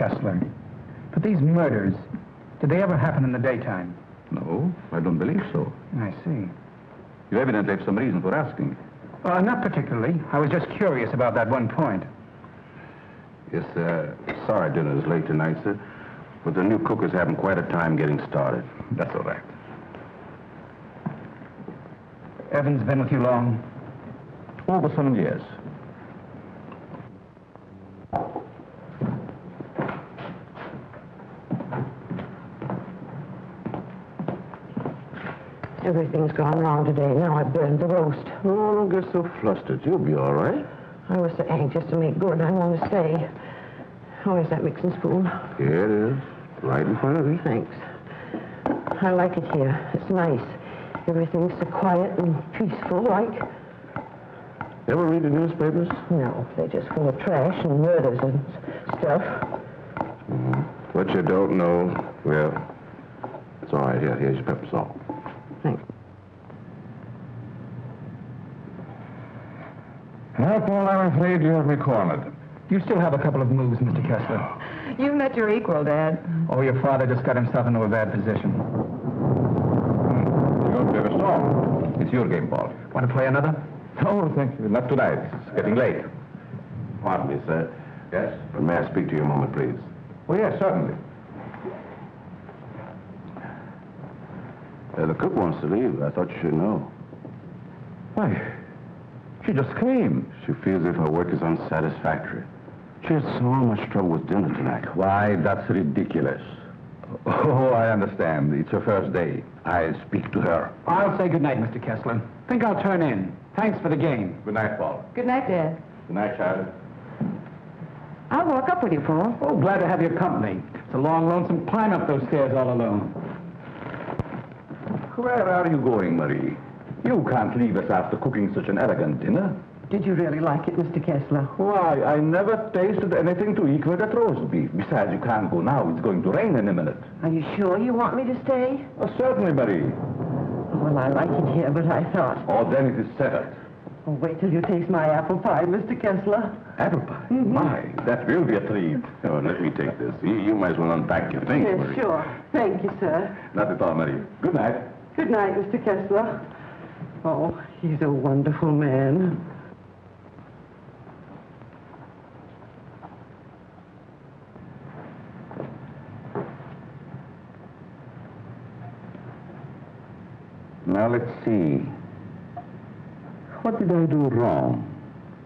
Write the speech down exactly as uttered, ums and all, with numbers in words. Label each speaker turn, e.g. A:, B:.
A: Kessler. But these murders, did they ever happen in the daytime?
B: No, I don't believe so.
A: I see.
B: You evidently have some reason for asking.
A: Uh, not particularly. I was just curious about that one point.
B: Yes, uh, sorry dinner is late tonight, sir. But the new cook is having quite a time getting started. That's all right.
A: Evans been with you long?
B: Over some years.
C: Everything's gone wrong today. Now I burned the roast.
B: Oh, don't get so flustered. You'll be all right.
C: I was so anxious to make good. I want to stay. Where's that mixing spoon?
B: Here it is. Right in front of you.
C: Thanks. I like it here. It's nice. Everything's so quiet and peaceful, like.
B: Ever read the newspapers?
C: No, they're just full of trash and murders and stuff.
B: Mm-hmm. What you don't know, well, it's all right. Here, here's your pepper salt.
C: Thanks.
D: Well, Paul, I'm afraid you have me cornered.
A: You still have a couple of moves, Mister Kessler.
E: You've met your equal, Dad.
A: Oh, your father just got himself into a bad position.
D: Hmm. You don't play the storm.
B: It's your game, Paul.
A: Want to play another?
D: Oh, thank you. Not tonight. It's getting late.
B: Pardon me, sir.
D: Yes?
B: May I speak to you a moment, please?
D: Oh, yes, certainly.
B: Uh, the cook wants to leave. I thought you should know.
D: Why, she just came.
B: She feels as if her work is unsatisfactory. She had so much trouble with dinner tonight.
D: Why, that's ridiculous. Oh, I understand. It's her first day. I'll speak to her.
A: I'll say good night, Mister Kessler. Think I'll turn in. Thanks for the game.
D: Good night, Paul.
E: Good night, Dad.
D: Good night, Charlie.
E: I'll walk up with you, Paul.
A: Oh, glad to have your company. It's a long, lonesome climb up those stairs all alone.
D: Where are you going, Marie? You can't leave us after cooking such an elegant dinner.
C: Did you really like it, Mister Kessler?
D: Why, I never tasted anything to equal that roast beef. Besides, you can't go now. It's going to rain in a minute.
C: Are you sure you want me to stay?
D: Oh, certainly, Marie.
C: Well, I like it here, but I thought...
D: Oh, then it is settled.
C: Oh, wait till you taste my apple pie, Mister Kessler.
D: Apple pie? Mm-hmm. My, that will be a treat.
B: Oh, let me take this. You, you might as well unpack your things,
C: Yes,
B: Marie.
C: sure. Thank you, sir.
D: Not at all, Marie. Good night.
C: Good night, Mister Kessler. Oh, he's a wonderful man.
D: Now, let's see. What did I do wrong?